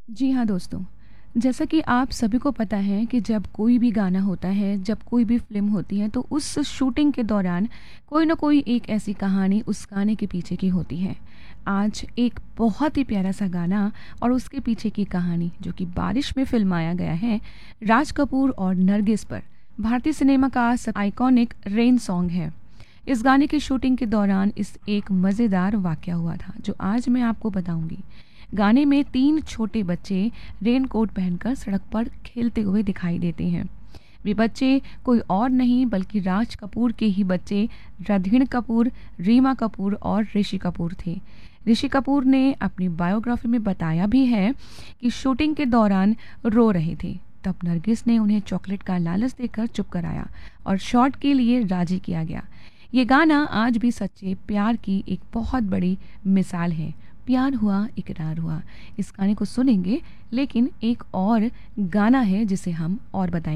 जी हाँ दोस्तों, जैसा कि आप सभी को पता है कि जब कोई भी गाना होता है, जब कोई भी फ़िल्म होती है, तो उस शूटिंग के दौरान कोई न कोई एक ऐसी कहानी उस गाने के पीछे की होती है। आज एक बहुत ही प्यारा-सा गाना और उसके पीछे की कहानी जो कि बारिश में फ़िल्माया गया है, राज कपूर और नरगिस पर। भारतीय सिनेमा का आइकॉनिक रेन सॉन्ग है। इस गाने की शूटिंग के दौरान इस एक मज़ेदार वाक़या हुआ था, जो आज मैं आपको बताऊँगी। गाने में 3 छोटे बच्चे रेनकोट पहनकर सड़क पर खेलते हुए दिखाई देते हैं। वे बच्चे कोई और नहीं बल्कि राज कपूर के ही बच्चे रणधीर कपूर, रीमा कपूर और ऋषि कपूर थे। ऋषि कपूर ने अपनी बायोग्राफी में बताया भी है कि शूटिंग के दौरान रो रहे थे। तब नरगिस ने उन्हें चॉकलेट का लालच देकर चुप कराया और शॉट के लिए राजी किया गया। ये गाना आज भी सच्चे प्यार की एक बहुत बड़ी मिसाल है। प्यार हुआ इकरार हुआ। इस गाने को सुनेंगे, लेकिन एक और गाना है जिसे हम और बताएंगे।